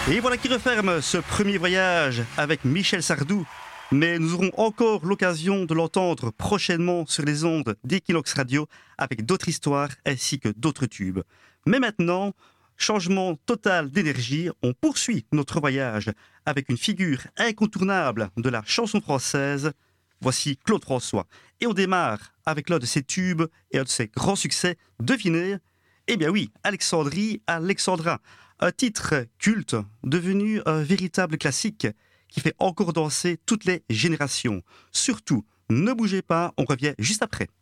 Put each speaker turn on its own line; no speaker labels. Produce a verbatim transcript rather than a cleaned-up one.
Et voilà qui referme ce premier voyage avec Michel Sardou. Mais nous aurons encore l'occasion de l'entendre prochainement sur les ondes d'Equinox Radio avec d'autres histoires ainsi que d'autres tubes. Mais maintenant, changement total d'énergie, on poursuit notre voyage avec une figure incontournable de la chanson française. Voici Claude François. Et on démarre avec l'un de ses tubes et un de ses grands succès. Devinez ? Eh bien oui, Alexandrie, Alexandra. Un titre culte devenu un véritable classique qui fait encore danser toutes les générations. Surtout, ne bougez pas, on revient juste après.